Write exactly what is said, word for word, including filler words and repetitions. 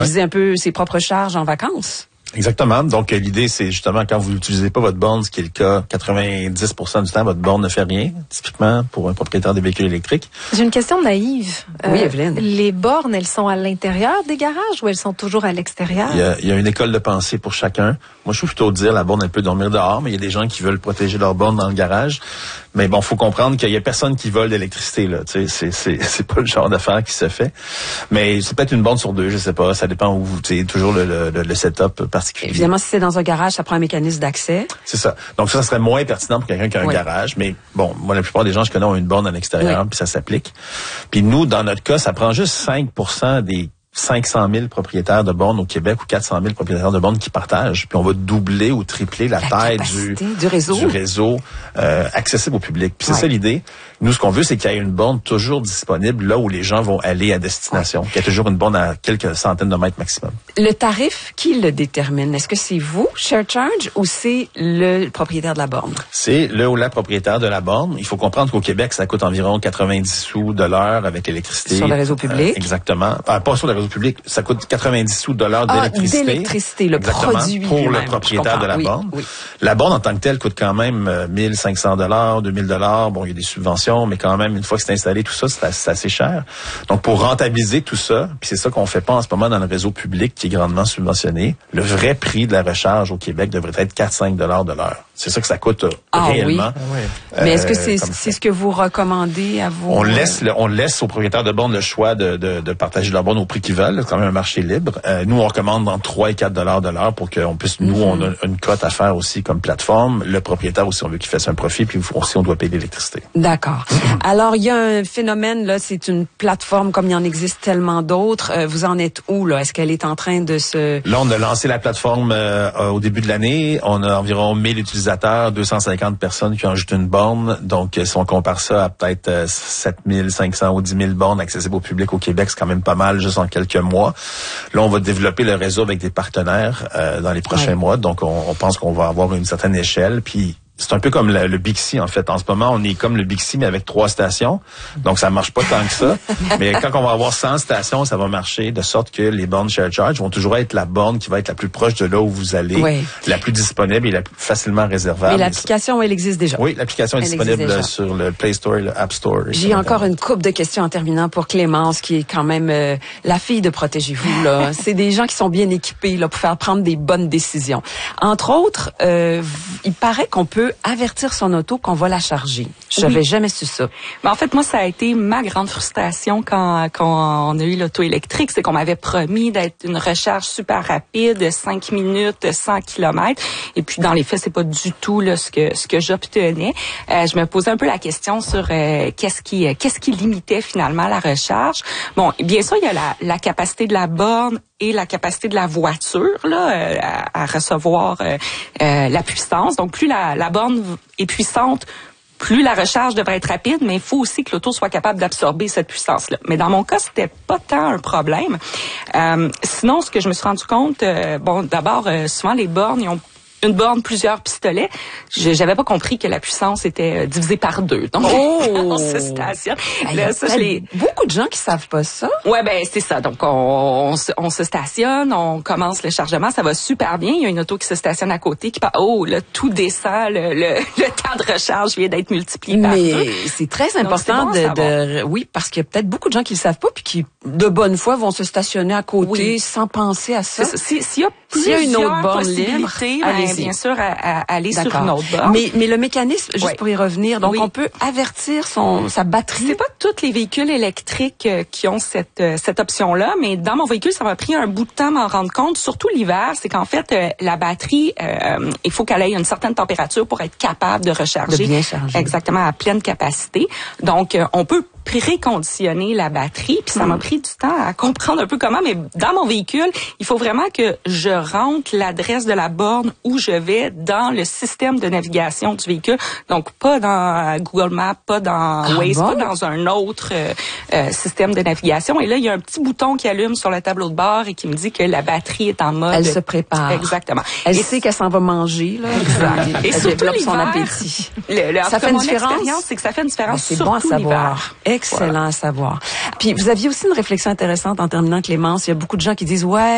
utiliser un peu ses propres charges en vacances. Exactement. Donc, l'idée, c'est justement quand vous n'utilisez pas votre borne, ce qui est le cas, quatre-vingt-dix pour cent du temps, votre borne ne fait rien, typiquement, pour un propriétaire de véhicules électriques. J'ai une question naïve. Oui, euh, Evelyne. Les bornes, elles sont à l'intérieur des garages ou elles sont toujours à l'extérieur? Il y a, il y a une école de pensée pour chacun. Moi, je suis plutôt de dire la borne, elle peut dormir dehors, mais il y a des gens qui veulent protéger leur borne dans le garage. Mais bon, faut comprendre qu'il y a personne qui vole l'électricité, là. Tu sais, c'est, c'est, c'est pas le genre d'affaire qui se fait. Mais c'est peut-être une borne sur deux, je sais pas. Ça dépend où, tu sais, toujours le, le, le setup particulier. Évidemment, si c'est dans un garage, ça prend un mécanisme d'accès. C'est ça. Donc, ça serait moins pertinent pour quelqu'un qui a un oui. garage. Mais bon, moi, la plupart des gens que je connais ont une borne à l'extérieur, oui. puis ça s'applique. Puis nous, dans notre cas, ça prend juste cinq pour cent des cinq cent mille propriétaires de bornes au Québec ou quatre cent mille propriétaires de bornes qui partagent. Puis on va doubler ou tripler la, la taille du, du réseau, du réseau euh, accessible au public. Puis c'est ouais. ça l'idée. Nous, ce qu'on veut, c'est qu'il y ait une borne toujours disponible là où les gens vont aller à destination. Ouais. Qu'il y ait toujours une borne à quelques centaines de mètres maximum. Le tarif, qui le détermine? Est-ce que c'est vous, ShareCharge, ou c'est le propriétaire de la borne? C'est le ou la propriétaire de la borne. Il faut comprendre qu'au Québec, ça coûte environ quatre-vingt-dix sous de l'heure avec l'électricité. Sur le réseau public? Euh, exactement. Enfin, pas sur le réseau public. Ça coûte quatre-vingt-dix sous de l'heure d'électricité. Ah, d'électricité, le exactement, produit pour lui-même, le propriétaire de la oui, borne. Oui. La borne en tant que telle coûte quand même euh, mille cinq cents dollars, deux mille dollars. Bon, il y a des subventions, mais quand même, une fois que c'est installé, tout ça, c'est, c'est assez cher. Donc, pour rentabiliser tout ça, puis c'est ça qu'on fait pas en ce moment dans le réseau public qui est grandement subventionné, le vrai prix de la recharge au Québec devrait être quatre à cinq dollars de l'heure. C'est ça que ça coûte euh, ah, réellement. Oui. Euh, mais est-ce que c'est, c'est ce que vous recommandez à vos... On laisse, le, on laisse aux propriétaires de bornes le choix de, de, de partager leur borne au prix qu'ils veulent. C'est quand même un marché libre. Euh, nous, on recommande entre trois et quatre dollars de l'heure pour qu'on puisse, nous, mm-hmm. on a une cote à faire aussi comme plateforme. Le propriétaire aussi, on veut qu'il fasse un profit, puis aussi, on doit payer l'électricité. D'accord. Alors, il y a un phénomène, là, c'est une plateforme comme il y en existe tellement d'autres. Euh, vous en êtes où, là? Est-ce qu'elle est en train de se... Là, on a lancé la plateforme euh, au début de l'année. On a environ mille utilisateurs, deux cent cinquante personnes qui ont ajouté une borne. Donc, si on compare ça à peut-être euh, sept mille cinq cents ou dix mille bornes accessibles au public au Québec, c'est quand même pas mal juste en quelques mois. Là, on va développer le réseau avec des partenaires euh, dans les prochains ouais. mois. Donc, on, on pense qu'on va avoir une certaine échelle. Puis, c'est un peu comme le, le Bixi, en fait. En ce moment, on est comme le Bixi, mais avec trois stations. Donc, ça marche pas tant que ça. Mais quand on va avoir cent stations, ça va marcher de sorte que les bornes ShareCharge vont toujours être la borne qui va être la plus proche de là où vous allez, oui. la plus disponible et la plus facilement réservable. Mais l'application, elle existe déjà. Oui, l'application est elle disponible sur le Play Store et le App Store. J'ai encore une couple de questions en terminant pour Clémence, qui est quand même euh, la fille de Protégez-vous, là. C'est des gens qui sont bien équipés, là, pour faire prendre des bonnes décisions. Entre autres, euh, il paraît qu'on peut avertir son auto qu'on va la charger. Je n'avais oui. jamais su ça. Mais en fait, moi, ça a été ma grande frustration quand, quand on a eu l'auto électrique. C'est qu'on m'avait promis d'être une recharge super rapide, cinq minutes, cent kilomètres. Et puis, dans les faits, c'est pas du tout là, ce que ce que j'obtenais. Euh, je me posais un peu la question sur euh, qu'est-ce qui euh, qu'est-ce qui limitait finalement la recharge. Bon, bien sûr, il y a la, la capacité de la borne et la capacité de la voiture là euh, à, à recevoir euh, euh, la puissance. Donc, plus la, la borne est puissante, plus la recharge devrait être rapide, mais il faut aussi que l'auto soit capable d'absorber cette puissance-là. Mais dans mon cas, c'était pas tant un problème. Euh, sinon, ce que je me suis rendu compte, euh, bon, d'abord, euh, souvent les bornes, ils ont une borne, plusieurs pistolets. Je, j'avais pas compris que la puissance était divisée par deux. Donc, oh! on se stationne. Là, ça, je l'ai... Beaucoup de gens qui savent pas ça. Ouais, ben c'est ça. Donc, on, on, se, on se stationne, on commence le chargement, ça va super bien. Il y a une auto qui se stationne à côté, qui part. Oh, là, tout descend. Le, le, le temps de recharge vient d'être multiplié par deux. Mais c'est très important Donc, c'est bon de, de, oui, parce qu'il y a peut-être beaucoup de gens qui le savent pas, puis qui, de bonne foi, vont se stationner à côté oui. sans penser à ça. ça. Si, s'il y a S'il y a une autre borne libre, ben, bien sûr, à, à aller D'accord. sur une autre borne. Mais, mais le mécanisme, juste oui. pour y revenir, donc oui. on peut avertir son sa batterie. C'est pas tous les véhicules électriques euh, qui ont cette euh, cette option-là, mais dans mon véhicule, ça m'a pris un bout de temps à m'en rendre compte. Surtout l'hiver, c'est qu'en fait, euh, la batterie, euh, il faut qu'elle ait une certaine température pour être capable de recharger. De bien charger. Exactement, à pleine capacité. Donc, euh, on peut préconditionner la batterie, puis ça m'a pris du temps à comprendre un peu comment, mais dans mon véhicule, il faut vraiment que je rentre l'adresse de la borne où je vais dans le système de navigation du véhicule, donc pas dans Google Maps, pas dans ah Waze, bon? pas dans un autre euh, euh, système de navigation. Et là, il y a un petit bouton qui allume sur le tableau de bord et qui me dit que la batterie est en mode... Elle se prépare. Exactement. Elle et sait qu'elle s'en va manger, là. Exact. Et elle surtout développe son appétit. Le, le, ça fait une différence? C'est que ça fait une différence, ben, c'est surtout bon à savoir. l'hiver. Excellent voilà. à savoir. Puis vous aviez aussi une réflexion intéressante en terminant, Clémence. Il y a beaucoup de gens qui disent ouais.